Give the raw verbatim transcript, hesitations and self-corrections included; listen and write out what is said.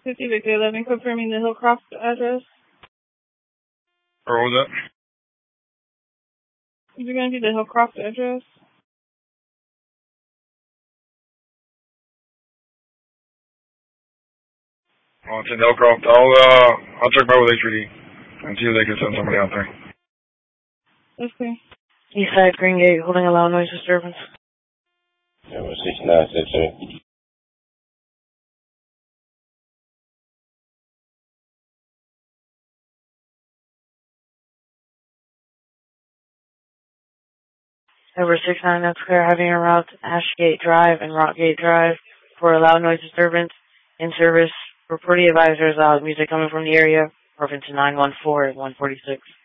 fifty Victor eleven, confirming the Hillcroft address. Or what was that? Is it going to be the Hillcroft address? Oh, it's in Hillcroft. I'll, uh, I'll check back with H P D and see if they can send somebody out there. Okay. Eastside Greengate, holding a loud noise disturbance. Number six nine six seven. Over six nine, that's clear, having a route Ashgate Drive and Rockgate Drive for a loud noise disturbance in service. Reporting advisors, loud music coming from the area. Orphan to nine one four at one forty-six.